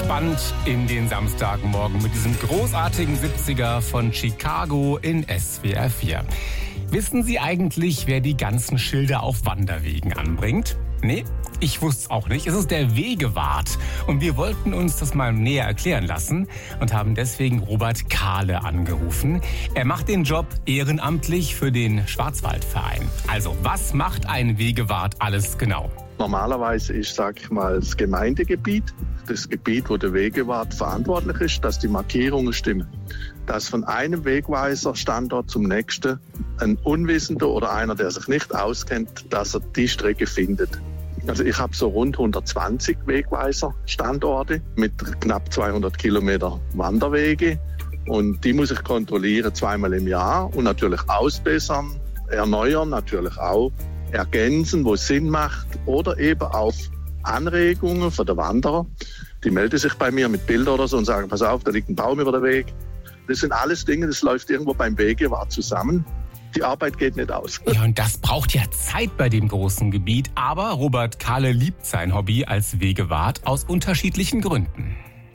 entspannt in den Samstagmorgen mit diesem großartigen 70er von Chicago in SWR 4. Wissen Sie eigentlich, wer die ganzen Schilder auf Wanderwegen anbringt? Nee, ich wusste es auch nicht. Es ist der Wegewart. Und wir wollten uns das mal näher erklären lassen und haben deswegen Robert Kahle angerufen. Er macht den Job ehrenamtlich für den Schwarzwaldverein. Also, was macht ein Wegewart alles genau? Normalerweise ist, sag ich mal, das Gemeindegebiet, das Gebiet, wo der Wegewart verantwortlich ist, dass die Markierungen stimmen. Dass von einem Wegweiserstandort zum nächsten ein Unwissender oder einer, der sich nicht auskennt, dass er die Strecke findet. Also ich habe so rund 120 Wegweiserstandorte mit knapp 200 Kilometer Wanderwege und die muss ich kontrollieren zweimal im Jahr und natürlich ausbessern, erneuern natürlich auch, ergänzen, wo es Sinn macht oder eben auf Anregungen von der Wanderer. Die melden sich bei mir mit Bildern oder so und sagen, pass auf, da liegt ein Baum über der Weg. Das sind alles Dinge, das läuft irgendwo beim Wegewart zusammen. Die Arbeit geht nicht aus. Ja, und das braucht ja Zeit bei dem großen Gebiet. Aber Robert Kahle liebt sein Hobby als Wegewart aus unterschiedlichen Gründen.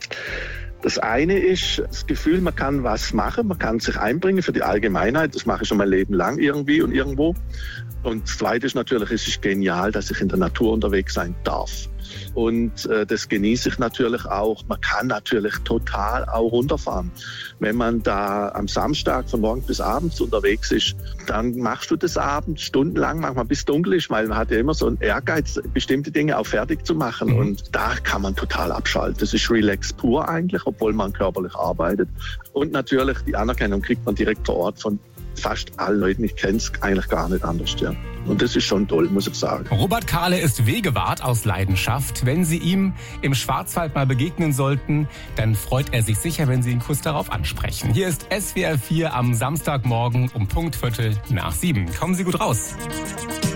Das eine ist das Gefühl, man kann was machen, man kann sich einbringen für die Allgemeinheit. Das mache ich schon mein Leben lang irgendwie und irgendwo. Und das Zweite ist natürlich, es ist genial, dass ich in der Natur unterwegs sein darf. Und das genieße ich natürlich auch. Man kann natürlich total auch runterfahren. Wenn man da am Samstag von morgens bis abends unterwegs ist, dann machst du das abends stundenlang, manchmal bis dunkel ist, weil man hat ja immer so einen Ehrgeiz, bestimmte Dinge auch fertig zu machen. Und da kann man total abschalten. Das ist Relax pur eigentlich, obwohl man körperlich arbeitet. Und natürlich die Anerkennung kriegt man direkt vor Ort von fast allen Leuten. Ich kenne es eigentlich gar nicht anders. Ja. Und das ist schon toll, muss ich sagen. Robert Kahle ist Wegewart aus Leidenschaft. Wenn Sie ihm im Schwarzwald mal begegnen sollten, dann freut er sich sicher, wenn Sie ihn kurz darauf ansprechen. Hier ist SWR 4 am Samstagmorgen um Punkt 6:15. Kommen Sie gut raus.